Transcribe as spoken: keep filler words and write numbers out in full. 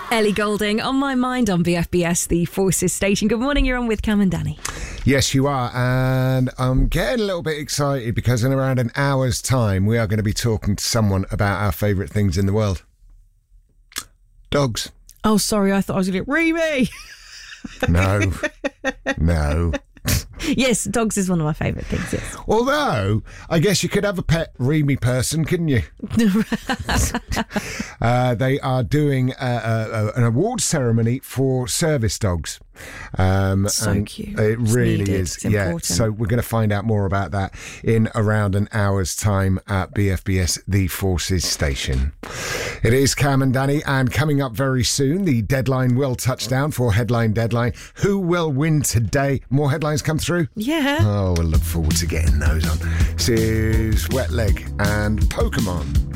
Ellie Goulding on My Mind on B F B S, the Forces station. Good morning, you're on with Cam and Danny. Yes, you are, and I'm getting a little bit excited because in around an hour's time we are going to be talking to someone about our favourite things in the world. Dogs. Oh, sorry, I thought I was going to get Remy. No, no. Yes, dogs is one of my favourite things, yes. Although, I guess you could have a pet Remy person, couldn't you? uh, they are doing a, a, an award ceremony for service dogs. Um, so and cute. It It's really needed. is. It's Yeah. important. So we're going to find out more about that in around an hour's time at B F B S, the Forces station. It is Cam and Danny, and coming up very soon, the deadline will touch down for Headline Deadline. Who will win today? More headlines come through? Yeah. Oh, we'll look forward to getting those on. This is Wet Leg and Pokemon.